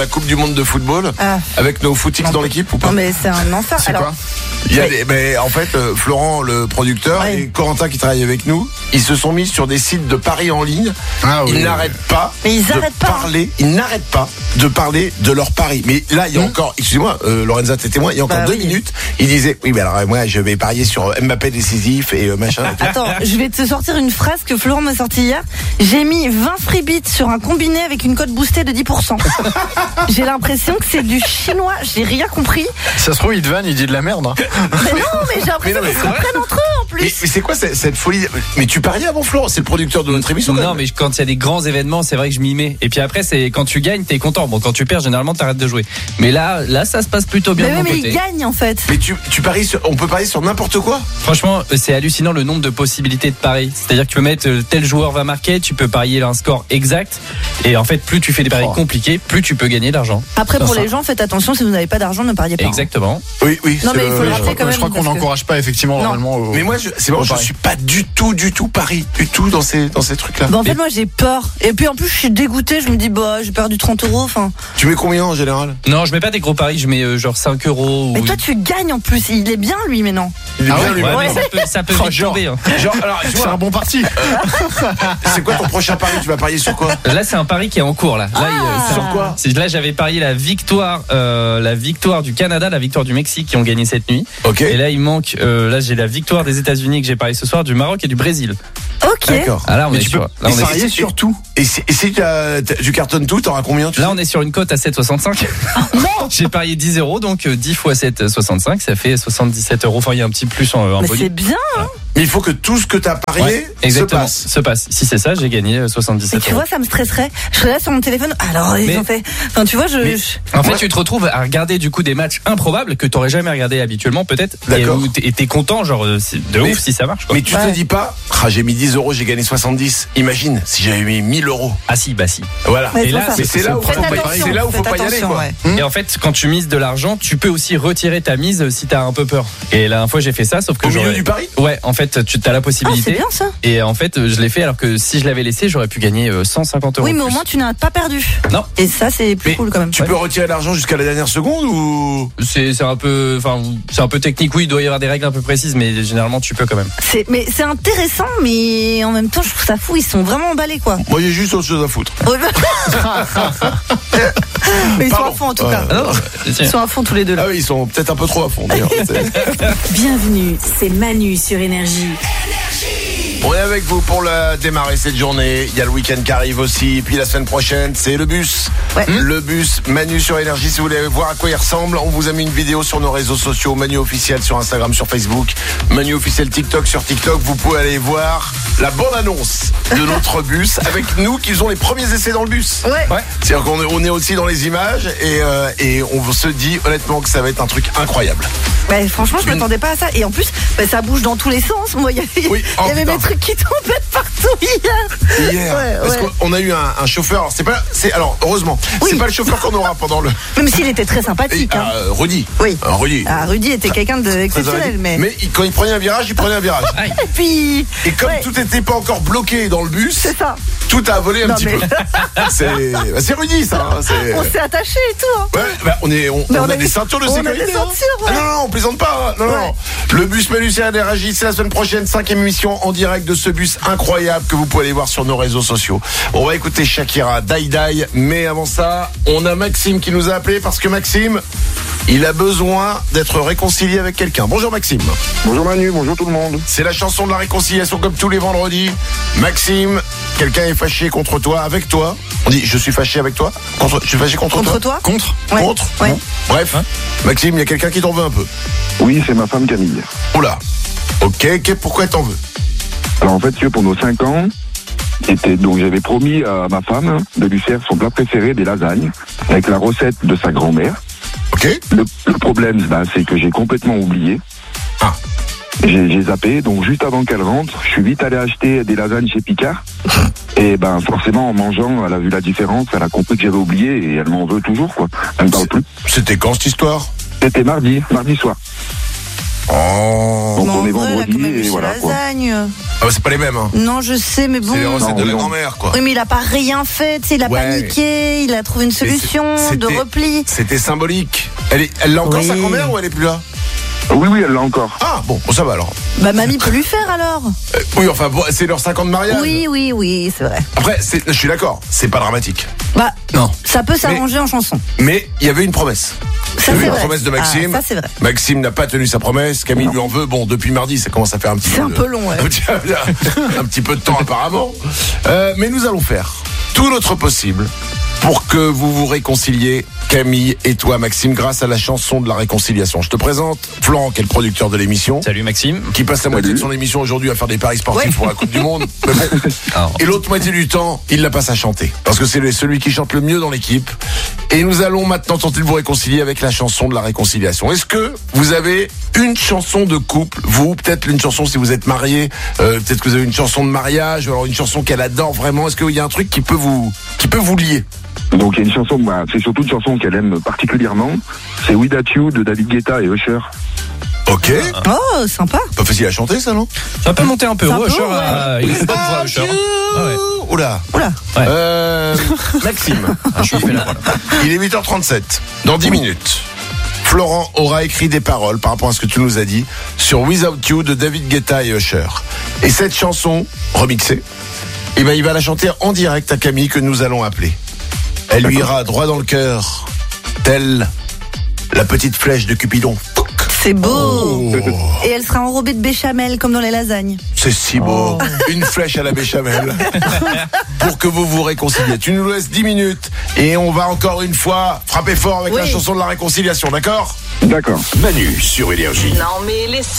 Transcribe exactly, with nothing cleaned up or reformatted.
la Coupe du Monde de football Ah. avec nos footix dans l'équipe ou pas? Non mais c'est un enfer. C'est Alors, quoi? Il y a des, mais en fait, euh, Florent, le producteur, Ouais. et Corentin qui travaille avec nous, ils se sont mis sur des sites de paris en ligne. Ah oui. Ils n'arrêtent pas Mais ils de arrêtent pas, hein. parler. Ils n'arrêtent pas de parler de leurs paris. Mais là, il y a encore, excusez-moi, euh, Lorenza, t'es témoin. Il y a encore Bah deux oui. minutes. Il disait, oui, mais alors euh, moi, je vais parier sur Mbappé décisif et euh, machin. et tout. Attends, je vais te sortir une phrase que Florent m'a sortie hier. J'ai mis vingt free bits sur un combiné avec une cote boostée de dix pour cent. J'ai l'impression que c'est du chinois. J'ai rien compris. Ça se trouve, il te vanne, il dit de la merde. Hein. Mais non, mais j'ai l'impression Mais non, mais qu'ils se c'est vrai. comprennent entre eux en Mais, plus. mais c'est quoi cette, cette folie? Mais tu pariais avant Florent? C'est le producteur de notre émission. quand Non, même. mais je- quand il y a des grands événements, c'est vrai que je m'y mets. Et puis après, c'est quand tu gagnes, t'es content. Bon, quand tu perds, généralement, t'arrêtes de jouer. Mais là, là, ça se passe plutôt bien Mais de oui, mon mais côté. ils gagnent en fait. Mais tu, tu paries sur, on peut parier sur n'importe quoi? Franchement, c'est hallucinant le nombre de possibilités de paris. C'est-à-dire que tu peux mettre euh, tel joueur va marquer, tu peux parier un score exact. Et en fait, plus tu fais des paris Oh. compliqués, plus tu peux gagner d'argent. Après, pour Ça. les gens, faites attention, si vous n'avez pas d'argent, ne pariez pas. Exactement. Oui, oui. Non, c'est mais il faut le je rappeler crois. quand Je crois même, qu'on parce que- n'encourage pas effectivement Non. normalement. au- Mais moi, je, c'est bon, au je pari. suis pas du tout, du tout pari, du tout dans ces, dans ces trucs-là. Bah, en fait, moi j'ai peur. Et puis en plus, je suis dégoûtée. Je me dis, bah, j'ai perdu trente euros. Enfin, Tu mets combien en général? Non, je mets pas des gros paris, je mets euh, genre cinq euros. mais ou- toi, tu gagnes en plus. Il est bien, lui, mais non. Il est Ah bien, ouais, lui. Ouais, Ouais. mais ça peut, ça peut Oh, vite genre. tomber, hein. Genre, alors, tu C'est vois, un bon parti. c'est quoi ton prochain pari? Tu vas parier sur quoi? Là, c'est un pari qui est en cours là. Là, il- Ah. c'est- Sur quoi? c'est- là, j'avais parié la victoire, euh, la victoire du Canada, la victoire du Mexique qui ont gagné cette nuit. Ok. Et là, il manque. euh, là, j'ai la victoire des États-Unis que j'ai parié ce soir, du Maroc et du Brésil. Ok. D'accord. Ah là, on Mais est tu sur. peux Là, on est, parier sur tout. Et si, et si tu, as- tu cartonnes tout, t'auras combien? Tu là, sais on est sur une cote à sept virgule soixante-cinq. J'ai parié dix euros, donc euh, dix fois sept virgule soixante-cinq, ça fait soixante-dix-sept euros. Enfin, il y a un petit plus en, en Mais bonus. c'est bien. Mais il faut que tout ce que t'as parié Ouais, se exactement. passe. Se passe. Si c'est ça, j'ai gagné euh, Mais soixante-dix-sept tu euros. vois, ça me stresserait. Je serais là sur mon téléphone. Alors, ils Mais- ont fait. Enfin, tu vois, je. Mais- je- En fait, Ouais. tu te retrouves à regarder du coup des matchs improbables que t'aurais jamais regardé habituellement, peut-être. Et D'accord. où t'es et t'es content, genre euh, c'est de Mais- ouf si ça marche. Quoi. Mais tu Ouais. te dis pas, ah, j'ai mis dix euros, j'ai gagné soixante-dix. Imagine si j'avais mis mille euros. Ah si, bah si. Voilà. Ouais, Et c'est là, ça. Mais c'est là où Faites faut pas y- attention, c'est là où faut faites pas y aller, attention, quoi. ouais. Et en fait, quand tu mises de l'argent, tu peux aussi retirer ta mise si t'as un peu peur. Et la dernière fois, j'ai fait ça, sauf que Au milieu j'aurais- du pari? Ouais, en fait, tu as la Ah, c'est possibilité. bien ça. Et en fait, je l'ai fait alors que si je l'avais laissé, j'aurais pu gagner euh, cent cinquante euros. Oui, mais de au plus. moins, tu n'as pas perdu. Non. Et ça, c'est plus Mais cool quand même. Tu peux retirer l'argent jusqu'à la dernière seconde ou? C'est c'est un peu, enfin, c'est un peu technique. Oui, il doit y avoir des règles un peu précises, mais généralement, tu peux quand même. C'est, mais c'est intéressant, mais en même temps, je trouve ça fou. Ils sont vraiment emballés, quoi. Moi, j'ai juste autre chose à foutre. Ouais, mais ils sont Pardon. à fond en tout Ouais. cas. Ah non, Ils sont à fond tous les deux là. Ah oui, ils sont peut-être un peu trop à fond d'ailleurs. C'est- Bienvenue, c'est Manu sur Énergie. On est avec vous pour la démarrer cette journée. Il y a le week-end qui arrive aussi. Puis la semaine prochaine, c'est le bus. Ouais. Le bus Manu sur Énergie. Si vous voulez voir à quoi il ressemble, on vous a mis une vidéo sur nos réseaux sociaux. Manu officiel sur Instagram, sur Facebook. Manu officiel TikTok sur TikTok. Vous pouvez aller voir la bonne annonce de notre bus avec nous qui faisons les premiers essais dans le bus. Ouais. Ouais. C'est-à-dire qu'on est, on est aussi dans les images et, euh, et on se dit honnêtement que ça va être un truc incroyable. Ouais, franchement, je Une- m'attendais pas à ça. Et en plus, bah, ça bouge dans tous les sens. Moi, il y avait, Oui, il oh, y avait putain. des trucs qui tombaient partout hier. Hier, Ouais, parce ouais. qu'on a eu un, un chauffeur. Alors c'est pas, c'est alors heureusement, Oui. c'est pas le chauffeur qu'on aura pendant le. Même s'il était très Et, sympathique. Hein. euh, Rudy. Oui. Euh, Rudy. Ah, Rudy était quelqu'un d'exceptionnel, mais... Mais il- quand il prenait un virage, il prenait un virage. Aïe. Et puis... Et comme ouais, tout n'était pas encore bloqué dans le bus, c'est ça. tout a volé un Non, petit mais- peu. C'est, bah, c'est Rudy ça. hein, c'est- On s'est attachés et tout. Hein. Ouais, bah, on est, on, Mais on on a a des des- ceintures de on a sécurité. des hein. ceintures, ouais. Ah non, non, on plaisante pas. Non, non, Ouais. non. Le bus Manu sur Énergie, c'est la semaine prochaine, cinquième émission en direct de ce bus incroyable que vous pouvez aller voir sur nos réseaux sociaux. On va écouter Shakira, Die Die, mais avant ça, on a Maxime qui nous a appelé parce que Maxime, il a besoin d'être réconcilié avec quelqu'un. Bonjour Maxime. Bonjour Manu, bonjour tout le monde. C'est la chanson de la réconciliation comme tous les vendredis. Maxime, quelqu'un est fâché contre toi, avec toi. On dit je suis fâché avec toi. Contre, je suis fâché contre, Contre toi Contre. Ouais. Contre. Ouais. Bon. Bref, Maxime, il y a quelqu'un qui t'en veut un peu. Oui, c'est ma femme Camille. Oula. Ok, ok, pourquoi t'en veux? Alors en fait, tu vois, pour nos cinq ans, était, donc j'avais promis à ma femme de lui faire son plat préféré, des lasagnes, avec la recette de sa grand-mère. Ok. Le, le problème, bah, c'est que j'ai complètement oublié. Ah. J'ai, j'ai zappé, donc juste avant qu'elle rentre, je suis vite allé acheter des lasagnes chez Picard. Et ben forcément, en mangeant, elle a vu la différence, elle a compris que j'avais oublié et elle m'en veut toujours, quoi. Elle me parle plus. C'était quand cette histoire? C'était mardi, mardi soir. Oh. Donc Mais on en est vrai, elle a vendredi quand même eu et ses voilà quoi. lasagnes. Ah bah, c'est pas les mêmes, hein. Non, je sais, mais bon. C'est les recettes Non, de la non. grand-mère, quoi. Oui, mais il a pas rien fait, tu sais, il a Ouais. paniqué, il a trouvé une solution c'est- de c'était- repli. C'était symbolique. Elle est, elle l'a encore Oui. sa grand-mère ou elle est plus là? Oui, oui, elle l'a encore. Ah bon, bon, ça va alors. Bah, mamie peut lui faire alors. Euh, oui, enfin, bon, c'est leur cinq ans de mariage. Oui, oui, oui, c'est vrai. Après, c'est- je suis d'accord, c'est pas dramatique. Bah, Non. ça peut s'arranger en chanson. Mais il y avait une promesse. Ça, Il y avait c'est une vrai. promesse de Maxime. Ah, ça, c'est vrai. Maxime n'a pas tenu sa promesse. Camille lui en veut. Bon, depuis mardi, ça commence à faire un petit C'est peu. un de- peu long, ouais. un, petit, un petit peu de temps apparemment. Euh, mais nous allons faire tout notre possible pour que vous vous réconciliez, Camille et toi, Maxime, grâce à la chanson de la réconciliation. Je te présente Florent, qui est le producteur de l'émission, Salut Maxime. qui passe la moitié Salut. de son émission aujourd'hui à faire des paris sportifs Ouais. pour la Coupe du Monde. Mais bon. Ah. Et l'autre moitié du temps, il la passe à chanter. Parce que c'est le- celui qui chante le mieux dans l'équipe. Et nous allons maintenant tenter de vous réconcilier avec la chanson de la réconciliation. Est-ce que vous avez une chanson de couple, vous, peut-être une chanson si vous êtes marié, euh, peut-être que vous avez une chanson de mariage, ou alors une chanson qu'elle adore vraiment. Est-ce qu'il y a un truc qui peut vous, qui peut vous lier? Donc il y a une chanson, bah, c'est surtout une chanson qu'elle aime particulièrement. C'est We That You de David Guetta et Usher. Ok. Oh, sympa. Pas facile à chanter ça, non? Ça peut monter un peu. C'est un Oh, peu Usher, haut, ouais. euh, il a une bonne voix, Usher. Ah ouais. Oula. Oula. Ouais. Euh, Maxime. Ah, je fais la voix. Il est huit heures trente-sept. Dans dix minutes, Florent aura écrit des paroles par rapport à ce que tu nous as dit sur Without You de David Guetta et Usher. Et cette chanson, remixée, eh ben, il va la chanter en direct à Camille que nous allons appeler. Elle lui ira droit dans le cœur, telle la petite flèche de Cupidon. C'est beau. Oh, Et elle sera enrobée de béchamel comme dans les lasagnes. c'est si beau. Une flèche à la béchamel. Pour que vous vous réconciliez. Tu nous laisses dix minutes et on va encore une fois frapper fort avec Oui. la chanson de la réconciliation, d'accord? D'accord. Manu sur Énergie. Non mais laissez